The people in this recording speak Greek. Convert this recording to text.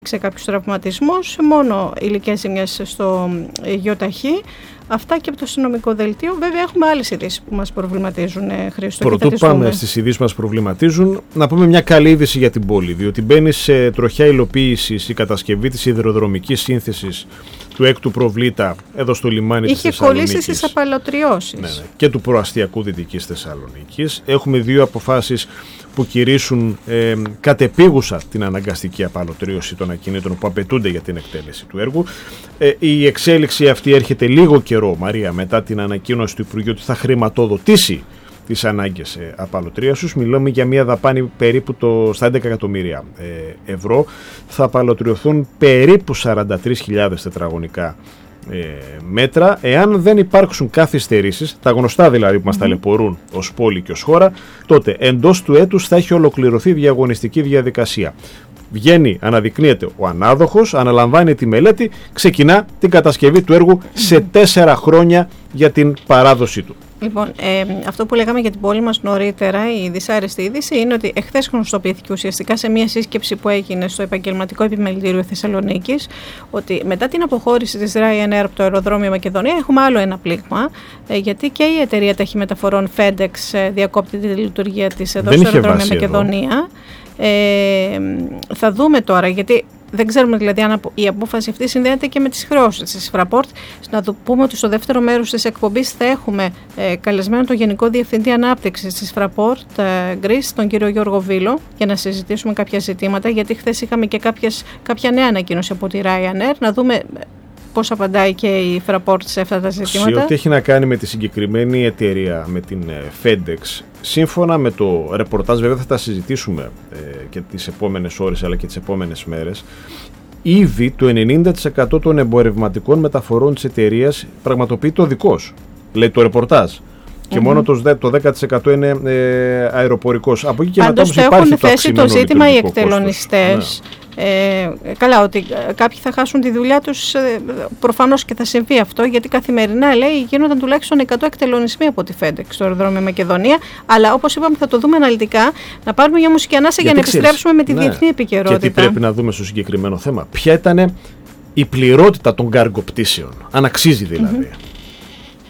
σε κάποιους τραυματισμούς, μόνο υλικές ζημιές στο γιοταχή. Αυτά και από το αστυνομικό δελτίο. Βέβαια, έχουμε άλλες ειδήσεις που μας προβληματίζουν, Χρήστο. Πρωτού πάμε στις ειδήσεις που μας προβληματίζουν, να πούμε μια καλή είδηση για την πόλη. Διότι μπαίνει σε τροχιά υλοποίησης η κατασκευή της σιδηροδρομικής σύνθεσης του έκτου προβλήτα εδώ στο λιμάνι της Θεσσαλονίκης. Είχε κολλήσει στις απαλωτριώσεις. Ναι. Και του προαστιακού Δυτικής Θεσσαλονίκης. Έχουμε δύο αποφάσεις που κηρύσουν κατεπίγουσα την αναγκαστική απαλωτρίωση των ακινήτων που απαιτούνται για την εκτέλεση του έργου. Η εξέλιξη αυτή έρχεται λίγο καιρό, Μαρία, μετά την ανακοίνωση του Υπουργείου ότι θα χρηματοδοτήσει τις ανάγκες απαλωτρίωσης. Μιλάμε για μια δαπάνη περίπου στα 11 εκατομμύρια ευρώ. Θα απαλωτριωθούν περίπου 43.000 τετραγωνικά μέτρα. Εάν δεν υπάρξουν καθυστερήσεις, τα γνωστά δηλαδή που μας ταλαιπωρούν ως πόλη και ως χώρα, τότε εντός του έτους θα έχει ολοκληρωθεί η διαγωνιστική διαδικασία. Βγαίνει, αναδεικνύεται ο ανάδοχος, αναλαμβάνει τη μελέτη, ξεκινά την κατασκευή του έργου σε 4 χρόνια για την παράδοσή του. Λοιπόν, αυτό που λέγαμε για την πόλη μας νωρίτερα, η δυσάρεστη είδηση, είναι ότι εχθές γνωστοποιήθηκε ουσιαστικά σε μια σύσκεψη που έγινε στο Επαγγελματικό Επιμελητήριο Θεσσαλονίκης, ότι μετά την αποχώρηση της Ryanair από το αεροδρόμιο Μακεδονία έχουμε άλλο ένα πλήγμα, γιατί και η εταιρεία ταχυμεταφορών FedEx διακόπτει τη λειτουργία της εδώ στο αεροδρόμιο Μακεδονία. Θα δούμε τώρα, γιατί δεν ξέρουμε δηλαδή αν η απόφαση αυτή συνδέεται και με τις χρεώσεις της Fraport. Να το πούμε ότι στο δεύτερο μέρος της εκπομπής θα έχουμε καλεσμένο τον Γενικό Διευθυντή Ανάπτυξης της Fraport Greece, τον κύριο Γιώργο Βίλο, για να συζητήσουμε κάποια ζητήματα, γιατί χθες είχαμε και κάποια νέα ανακοίνωση από τη Ryanair. Να δούμε πώς απαντάει και η Fraport σε αυτά τα ζητήματα. Σε ό,τι έχει να κάνει με τη συγκεκριμένη εταιρεία, με την FedEx, σύμφωνα με το ρεπορτάζ, βέβαια θα τα συζητήσουμε και τις επόμενες ώρες αλλά και τις επόμενες μέρες, ήδη το 90% των εμπορευματικών μεταφορών της εταιρείας πραγματοποιείται οδικός, λέει το ρεπορτάζ. Και μόνο το 10% είναι αεροπορικός. Από εκεί και μετά όμως υπάρχει το αυξημένο λειτουργικό κόστος. Πάντως έχουν θέσει το ζήτημα οι εκτελονιστές. Καλά, ότι κάποιοι θα χάσουν τη δουλειά τους, προφανώς και θα συμβεί αυτό, γιατί καθημερινά, λέει, γίνονταν τουλάχιστον 100 εκτελονισμοί από τη FedEx στο αεροδρόμιο Μακεδονία. Αλλά όπως είπαμε, θα το δούμε αναλυτικά. Να πάρουμε μια μουσική ανάσα για να επιστρέψουμε με τη διεθνή επικαιρότητα. Και τι πρέπει να δούμε στο συγκεκριμένο θέμα. Ποια ήταν η πληρότητα των καργκοπτήσεων, αν αξίζει δηλαδή.